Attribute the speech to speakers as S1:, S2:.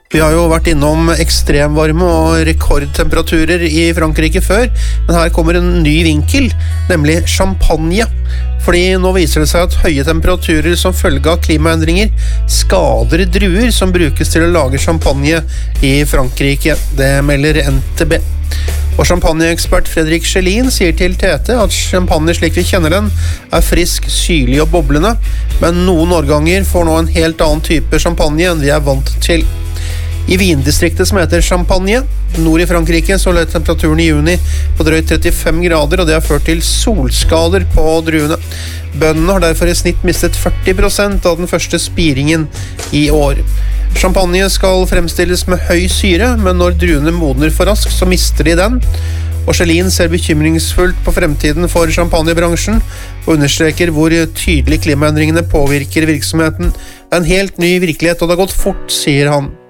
S1: Vi har jo vært innom ekstremvarme og rekordtemperaturer i Frankrike før, men her kommer en ny vinkel, nemlig champagne. Fordi nå viser det seg at høye temperaturer som følge av klimaendringer skader druer som brukes til å lage champagne i Frankrike. Det melder NTB. Og champagneekspert Fredrik Schelin sier til TT at champagne slik vi kjenner den er frisk, syrlig og boblende, men noen årganger får nå en helt annen type champagne enn vi er vant til. I vindistriktet som heter Champagne, nord i Frankrike, så lå temperaturen i juni på drøyt 35 grader, og det har ført til solskader på druene. Bøndene har derfor i snitt mistet 40% av den første spiringen i år. Champagne skal fremstilles med høy syre, men når druene modner for raskt, så mister de den. Og Schelin ser bekymringsfullt på fremtiden for champagnebransjen, og understreker hvor tydelig klimaendringene påvirker virksomheten. Det er en helt ny virkelighet, og det har gått fort, sier han.